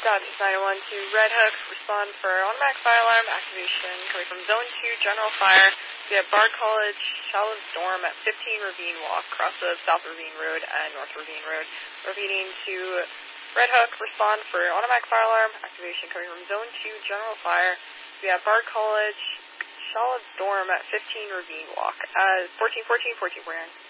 Dodge 901 to Red Hook, respond for automatic fire alarm activation coming from Zone 2 General Fire. We have Bard College, shallow storm at 15 Ravine Walk, cross of South Ravine Road and North Ravine Road. Repeating to Red Hook, respond for automatic fire alarm activation coming from Zone 2 General Fire. We have Bard College, shallow storm at 15 Ravine Walk. 1414, 1449.